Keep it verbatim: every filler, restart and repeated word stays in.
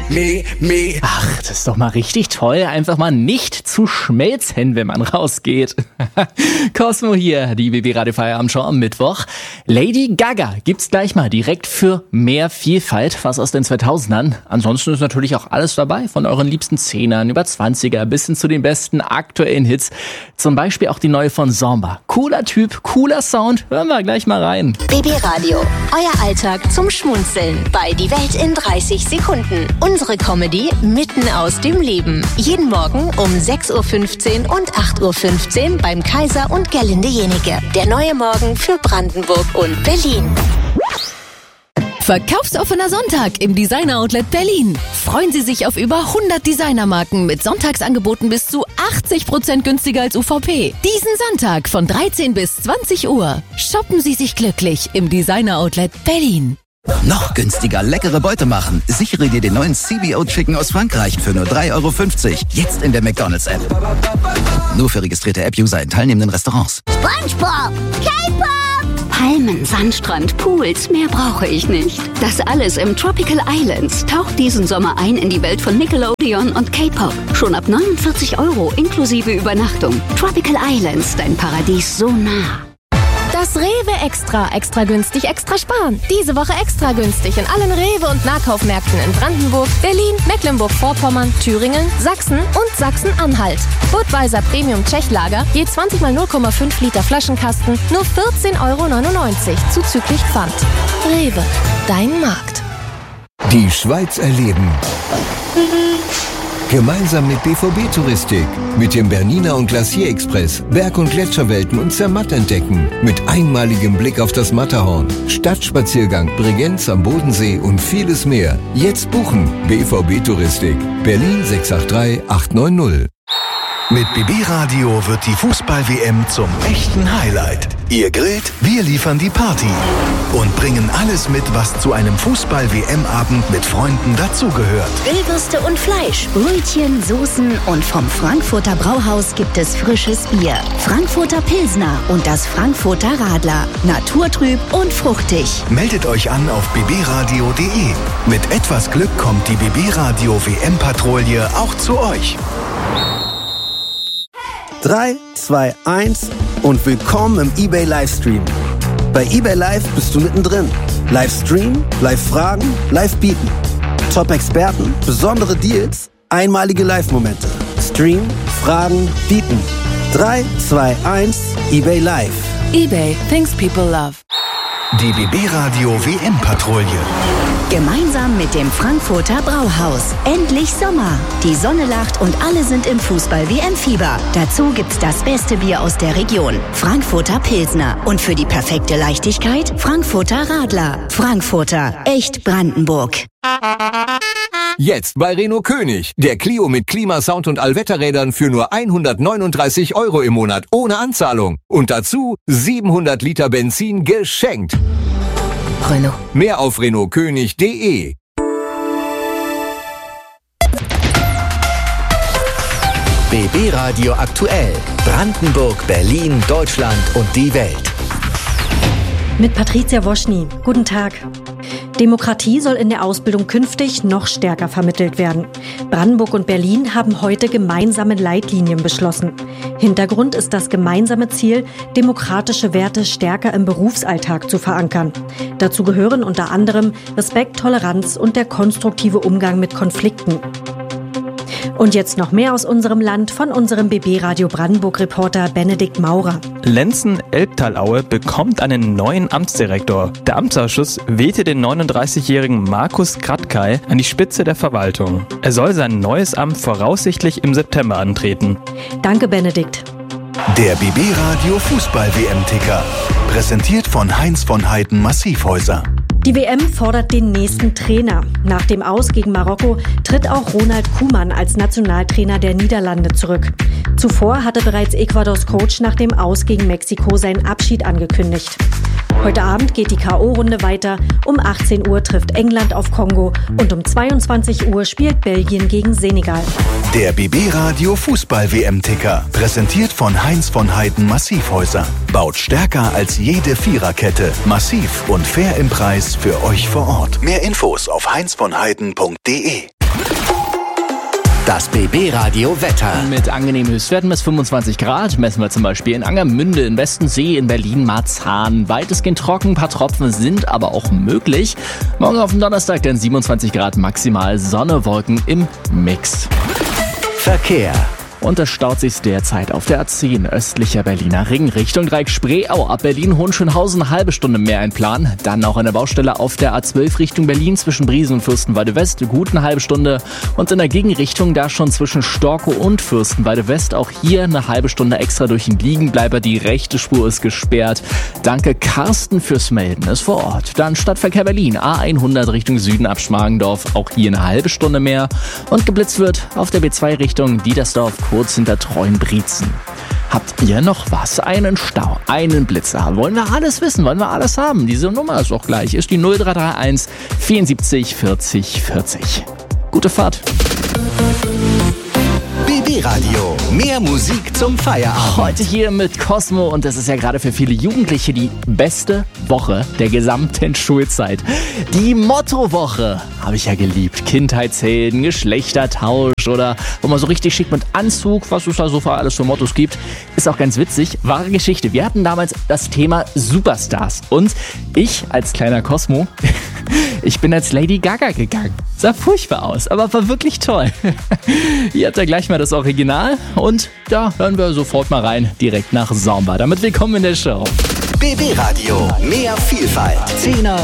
me, me. Ach, das ist doch mal richtig toll, einfach mal nicht zu schmelzen, wenn man rausgeht. Cosmo hier, die B B Radio Feierabendshow am Mittwoch. Lady Gaga gibt's gleich mal direkt für mehr Vielfalt, was aus den zweitausendern. Ansonsten ist natürlich auch alles dabei, von euren liebsten Zehnern über Zwanziger bis hin zu den besten aktuellen Hits. Zum Beispiel auch die neue von Samba. Cooler Typ, cooler Sound, hören wir gleich mal rein. B B Radio, euer Alltag zum Schmunzeln bei Die Welt in dreißig Sekunden. Unsere Comedy mitten aus dem Leben. Jeden Morgen um sechs Uhr fünfzehn und acht Uhr fünfzehn beim Kaiser und Gerlinde Jenike. Der neue Morgen für Brandenburg und Berlin. Verkaufsoffener Sonntag im Designer-Outlet Berlin. Freuen Sie sich auf über hundert Designermarken mit Sonntagsangeboten bis zu achtzig Prozent günstiger als U V P. Diesen Sonntag von dreizehn bis zwanzig Uhr. Shoppen Sie sich glücklich im Designer-Outlet Berlin. Noch günstiger leckere Beute machen. Sichere dir den neuen C B O Chicken aus Frankreich für nur drei Euro fünfzig. Jetzt in der McDonald's-App. Nur für registrierte App-User in teilnehmenden Restaurants. SpongeBob, K-Pop, Palmen, Sandstrand, Pools, mehr brauche ich nicht. Das alles im Tropical Islands. Taucht diesen Sommer ein in die Welt von Nickelodeon und K-Pop. Schon ab neunundvierzig Euro inklusive Übernachtung. Tropical Islands, dein Paradies so nah. Das Rewe Extra. Extra günstig, extra sparen. Diese Woche extra günstig in allen Rewe- und Nahkaufmärkten in Brandenburg, Berlin, Mecklenburg-Vorpommern, Thüringen, Sachsen und Sachsen-Anhalt. Budweiser Premium Tschechlager, je zwanzig mal null Komma fünf Liter Flaschenkasten, nur vierzehn Euro neunundneunzig, zuzüglich Pfand. Rewe, dein Markt. Die Schweiz erleben. Gemeinsam mit B V B-Touristik, mit dem Bernina und Glacier Express, Berg- und Gletscherwelten und Zermatt entdecken, mit einmaligem Blick auf das Matterhorn, Stadtspaziergang, Bregenz am Bodensee und vieles mehr. Jetzt buchen. B V B-Touristik, Berlin sechs acht drei acht neun null. Mit B B Radio wird die Fußball-W M zum echten Highlight. Ihr grillt, wir liefern die Party und bringen alles mit, was zu einem Fußball-W M-Abend mit Freunden dazugehört. Grillwürste und Fleisch, Brötchen, Soßen und vom Frankfurter Brauhaus gibt es frisches Bier. Frankfurter Pilsner und das Frankfurter Radler. Naturtrüb und fruchtig. Meldet euch an auf b b radio punkt d e. Mit etwas Glück kommt die B B Radio W M-Patrouille auch zu euch. drei, zwei, eins und willkommen im eBay Livestream. Bei eBay Live bist du mittendrin. Livestream, Live-Fragen, Live-Bieten. Top-Experten, besondere Deals, einmalige Live-Momente. Stream, Fragen, Bieten. drei, zwei, eins, eBay Live. eBay, things people love. Die B B Radio W M-Patrouille. Gemeinsam mit dem Frankfurter Brauhaus. Endlich Sommer. Die Sonne lacht und alle sind im Fußball-W M-Fieber. Dazu gibt's das beste Bier aus der Region. Frankfurter Pilsner. Und für die perfekte Leichtigkeit Frankfurter Radler. Frankfurter. Echt Brandenburg. Jetzt bei Renault König. Der Clio mit Klimasound und Allwetterrädern für nur hundertneununddreißig Euro im Monat ohne Anzahlung. Und dazu siebenhundert Liter Benzin geschenkt. Renault. Mehr auf renault könig punkt d e. B B Radio aktuell. Brandenburg, Berlin, Deutschland und die Welt. Mit Patricia Woschny. Guten Tag. Demokratie soll in der Ausbildung künftig noch stärker vermittelt werden. Brandenburg und Berlin haben heute gemeinsame Leitlinien beschlossen. Hintergrund ist das gemeinsame Ziel, demokratische Werte stärker im Berufsalltag zu verankern. Dazu gehören unter anderem Respekt, Toleranz und der konstruktive Umgang mit Konflikten. Und jetzt noch mehr aus unserem Land von unserem B B Radio Brandenburg-Reporter Benedikt Maurer. Lenzen-Elbtalaue bekommt einen neuen Amtsdirektor. Der Amtsausschuss wählte den neununddreißigjährigen Markus Kratkay an die Spitze der Verwaltung. Er soll sein neues Amt voraussichtlich im September antreten. Danke, Benedikt. Der B B Radio Fußball-W M-Ticker. Präsentiert von Heinz von Heiden Massivhäuser. Die W M fordert den nächsten Trainer. Nach dem Aus gegen Marokko tritt auch Ronald Koeman als Nationaltrainer der Niederlande zurück. Zuvor hatte bereits Ecuadors Coach nach dem Aus gegen Mexiko seinen Abschied angekündigt. Heute Abend geht die K O-Runde weiter. Um achtzehn Uhr trifft England auf Kongo und um zweiundzwanzig Uhr spielt Belgien gegen Senegal. Der B B Radio Fußball-W M-Ticker. Präsentiert von Heinz von Heiden Massivhäuser. Baut stärker als jede Viererkette. Massiv und fair im Preis für euch vor Ort. Mehr Infos auf heinz von heiden punkt d e. Das B B-Radio Wetter. Mit angenehmen Höchstwerten bis fünfundzwanzig Grad messen wir zum Beispiel in Angermünde, in Westensee, in Berlin, Marzahn. Weitestgehend trocken, ein paar Tropfen sind aber auch möglich. Morgen auf dem Donnerstag dann siebenundzwanzig Grad maximal, Sonne, Wolken im Mix. Verkehr. Und es staut sich derzeit auf der A zehn östlicher Berliner Ring Richtung Dreieck-Spreeau. Ab Berlin-Hohenschönhausen eine halbe Stunde mehr einplanen. Dann auch eine Baustelle auf der A zwölf Richtung Berlin zwischen Briesen und Fürstenwalde West. Gut eine halbe Stunde. Und in der Gegenrichtung da schon zwischen Storkow und Fürstenwalde West. Auch hier eine halbe Stunde extra durch den Liegenbleiber. Die rechte Spur ist gesperrt. Danke Carsten fürs Melden, ist vor Ort. Dann Stadtverkehr Berlin, A hundert Richtung Süden ab Schmargendorf. Auch hier eine halbe Stunde mehr. Und geblitzt wird auf der B zwei Richtung Diedersdorf, kurz hinter Treuenbrietzen. Habt ihr noch was? Einen Stau, einen Blitzer. Wollen wir alles wissen? Wollen wir alles haben? Diese Nummer ist auch gleich. Ist die null drei drei eins vierundsiebzig vierzig vierzig. Gute Fahrt. B B-Radio. Mehr Musik zum Feierabend. Heute hier mit Cosmo und das ist ja gerade für viele Jugendliche die beste Woche der gesamten Schulzeit. Die Mottowoche habe ich ja geliebt. Kindheitshelden, Geschlechtertausch oder wo man so richtig schick mit Anzug, was es da so für alles für Mottos gibt, ist auch ganz witzig. Wahre Geschichte. Wir hatten damals das Thema Superstars und ich als kleiner Cosmo, ich bin als Lady Gaga gegangen. Sah furchtbar aus, aber war wirklich toll. Ihr habt ja gleich mal das Original und da hören wir sofort mal rein, direkt nach Samba. Damit willkommen in der Show. B B-Radio. Mehr Vielfalt. Zehner